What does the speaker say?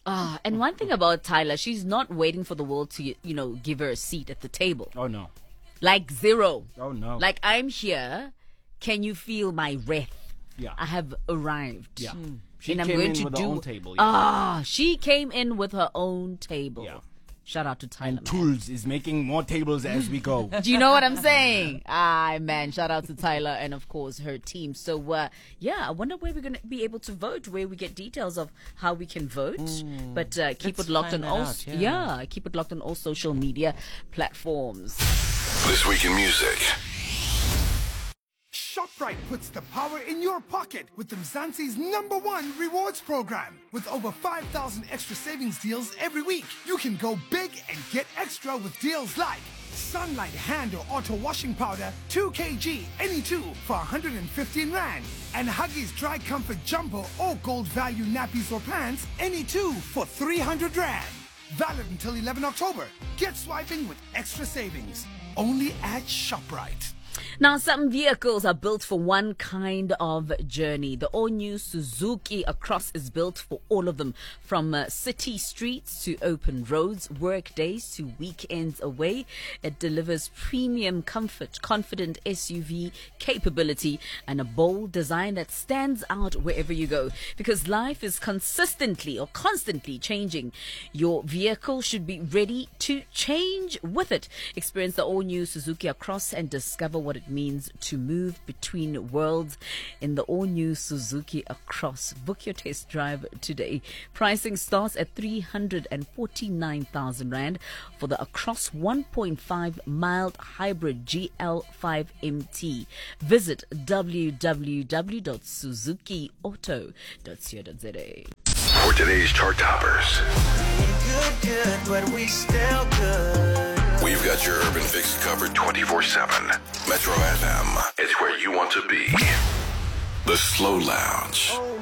And one thing about Tyler, she's not waiting for the world to, give her a seat at the table. Oh, no. Like zero. Oh, no. Like, I'm here. Can you feel my wrath? Yeah. I have arrived. Yeah. She and I'm came going in to with do. her own table. Yeah. She came in with her own table. Yeah. Shout out to Tyler. And Tools is making more tables as we go. Do you know what I'm saying? Man, shout out to Tyler and of course her team. So I wonder where we're going to be able to vote, where we get details of how we can vote. But keep it locked on all. Keep it locked on all social media platforms. This Week in Music. ShopRite puts the power in your pocket with the Mzansi's #1 rewards program. With over 5,000 extra savings deals every week, you can go big and get extra with deals like Sunlight hand or auto washing powder 2 kg any two for 115 Rand, and Huggies Dry Comfort Jumbo or Gold Value nappies or pants any two for 300 Rand. Valid until 11 October. Get swiping with extra savings. Only at ShopRite. Now, some vehicles are built for one kind of journey. The all-new Suzuki Across is built for all of them, from city streets to open roads, work days to weekends away. It delivers premium comfort, confident SUV capability, and a bold design that stands out wherever you go. Because life is constantly changing. Your vehicle should be ready to change with it. Experience the all-new Suzuki Across and discover what it means to move between worlds in the all-new Suzuki Across. Book your test drive today. Pricing starts at 349,000 Rand for the Across 1.5 mild hybrid GL5 MT. Visit www.suzukiauto.co.za. For today's chart toppers, Good, but we still good. we've got your urban fix covered 24/7. Metro FM, it's where you want to be. The Slow Lounge.